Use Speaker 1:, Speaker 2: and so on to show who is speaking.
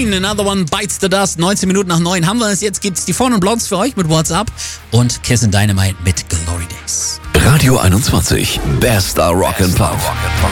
Speaker 1: Queen, Another One Bites the Dust. 19 Minuten nach 9 haben wir es. Jetzt gibt's die Phone und Blondes für euch mit WhatsApp und Kiss and Dynamite mit Glory Days.
Speaker 2: Radio 21, bester Rock'n'Pop.